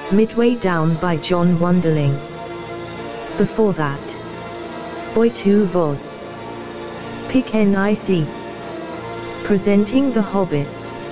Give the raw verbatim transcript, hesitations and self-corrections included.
Midway Down by John Wonderling. Before that, Boy Tu Voz. Pick Nic. Presenting The Hobbits.